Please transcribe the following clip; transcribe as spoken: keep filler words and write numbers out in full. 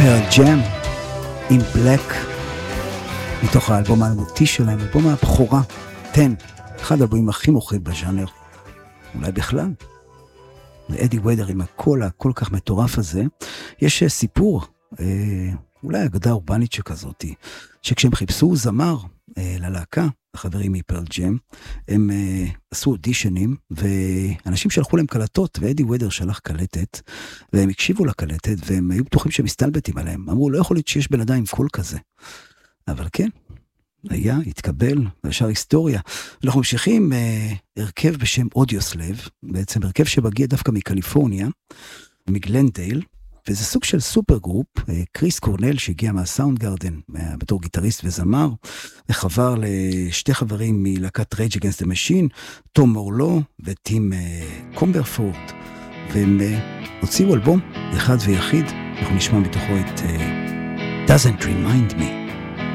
פרל ג'ם עם בלק מתוך האלבום האלמותי שלהם, אלבום הבכורה עשר, אחד האלבומים הכי מוכרים בז'אנר אולי בכלל. לאדי ויידר עם הקול הכל כך מטורף הזה. יש סיפור אה, אולי אגדה אורבנית שכזאת, שכשהם חיפשו זמר אה, ללהקה, החברים מפרל ג'ם, הם אה, עשו אודישנים, ואנשים שלחו להם קלטות, ואדי ויידר שלח קלטת, והם הקשיבו לקלטת, והם היו בטוחים שמסתלבטים עליהם. אמרו, לא יכול להיות שיש בן אדם עם קול כזה. אבל כן, היה, התקבל, והשאר היסטוריה. אנחנו ממשיכים אה, הרכב בשם אודיוסלב, בעצם הרכב שמגיע דווקא מקליפורניה, מגלנדייל, וזה סוג של סופר גרופ, קריס קורנל שהגיע מהסאונד גרדן, בתור גיטריסט וזמר, וחבר לשתי חברים מלהקת Rage Against the Machine, תום מורלו וטים קומברפורט, והם הוציאו אלבום אחד ויחיד, אנחנו נשמע מתוכו את Doesn't Remind Me.